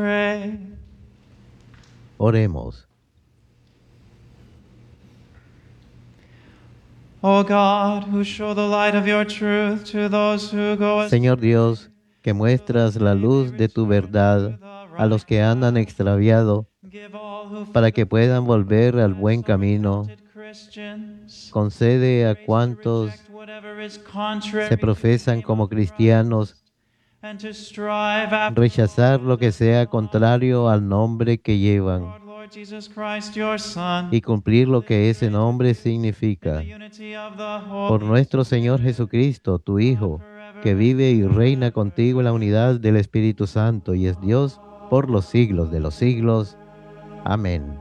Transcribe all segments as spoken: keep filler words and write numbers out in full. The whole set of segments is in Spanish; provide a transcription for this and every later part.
Pray. Oremos. O God, who show the light of your truth to those who go astray, Señor Dios, que muestras la luz de tu verdad a los que andan extraviados, give all who para que puedan volver al buen camino, Christians concede a grace to cuantos reject whatever is contrary se to the profesan name como of cristianos, Christ, and to strive after rechazar lo que sea contrario al nombre que llevan our Lord Jesus Christ, your Son, y cumplir lo que ese in nombre the significa. unity of the Por Holy nuestro Señor Jesucristo, tu Hijo, que vive y reina contigo en la unidad del Espíritu Santo y es Dios por los siglos de los siglos. Amén.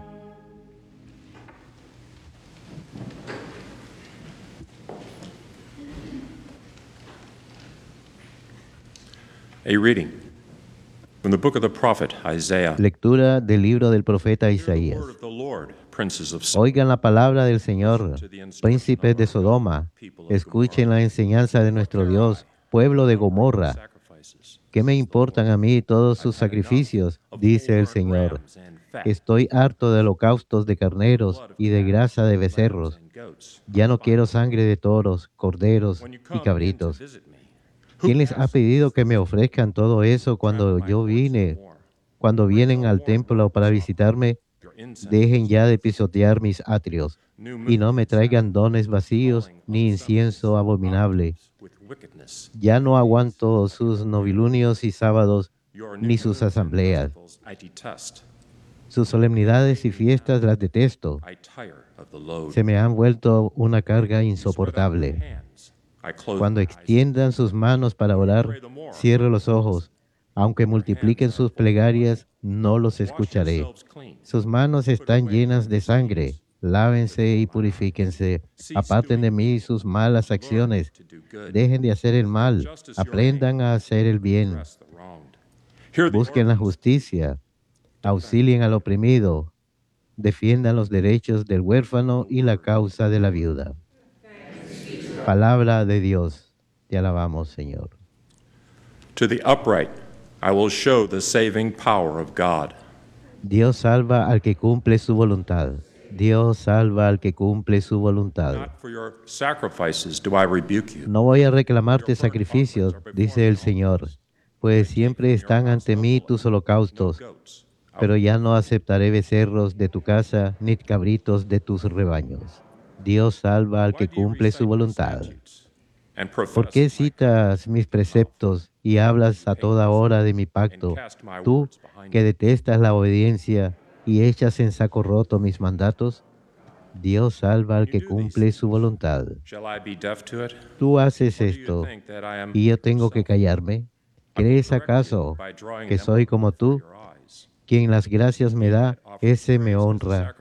A reading from the book of the prophet Isaiah. Lectura del libro del profeta Hear the Isaías. word of the Lord, princes of Sodom. Oigan la palabra del Señor, príncipes de Sodoma. Escuchen la enseñanza de nuestro Dios, pueblo de Gomorra. ¿Qué me importan a mí todos sus sacrificios? Dice el Señor. Estoy harto de holocaustos de carneros y de grasa de becerros. Ya no quiero sangre de toros, corderos y cabritos. ¿Quién les ha pedido que me ofrezcan todo eso cuando yo vine? Cuando vienen al templo para visitarme, dejen ya de pisotear mis atrios y no me traigan dones vacíos ni incienso abominable. Ya no aguanto sus novilunios y sábados ni sus asambleas. Sus solemnidades y fiestas las detesto. Se me han vuelto una carga insoportable. Cuando extiendan sus manos para orar, cierre los ojos. Aunque multipliquen sus plegarias, no los escucharé. Sus manos están llenas de sangre. Lávense y purifíquense. Aparten de mí sus malas acciones. Dejen de hacer el mal. Aprendan a hacer el bien. Busquen la justicia. Auxilien al oprimido. Defiendan los derechos del huérfano y la causa de la viuda. Palabra de Dios. Te alabamos, Señor. To the upright I will show the saving power of God. Dios salva al que cumple su voluntad. Dios salva al que cumple su voluntad. Not for your sacrifices do I rebuke you. No voy a reclamarte sacrificios, dice el Señor, pues siempre están ante mí tus holocaustos, pero ya no aceptaré becerros de tu casa ni cabritos de tus rebaños. Dios salva al que cumple su voluntad. ¿Por qué citas mis preceptos y hablas a toda hora de mi pacto? Tú, que detestas la obediencia y echas en saco roto mis mandatos. Dios salva al que cumple su voluntad. Tú haces esto y yo tengo que callarme. ¿Crees acaso que soy como tú? Quien las gracias me da, ese me honra.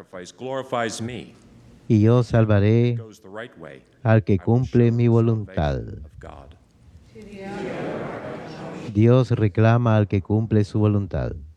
Y yo salvaré al que cumple mi voluntad. Dios reclama al que cumple su voluntad.